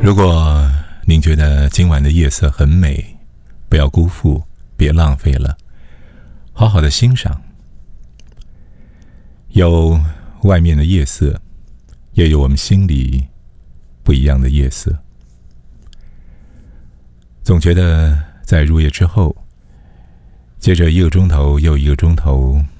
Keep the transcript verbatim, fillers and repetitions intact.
如果您觉得今晚的夜色很美，不要辜负，别浪费了，好好的欣赏。有外面的夜色，也有我们心里不一样的夜色。总觉得在入夜之后，接着一个钟头又一个钟头，